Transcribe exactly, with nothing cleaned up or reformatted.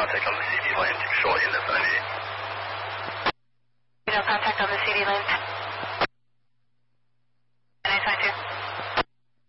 contact on the C D lane to short in F N E. No contact on the C D lane. nine five two.